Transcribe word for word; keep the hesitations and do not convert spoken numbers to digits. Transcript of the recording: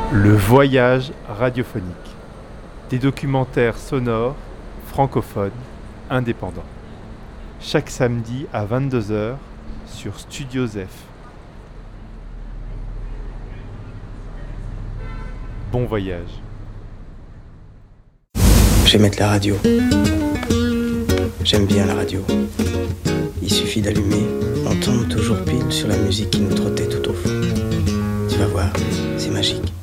Le voyage radiophonique. Des documentaires sonores, francophones, indépendants. Chaque samedi à vingt-deux heures sur Studio Zef. Bon voyage. Je vais mettre la radio. J'aime bien la radio. Il suffit d'allumer, on tombe toujours pile sur la musique qui nous trottait tout au fond. Tu vas voir, c'est magique.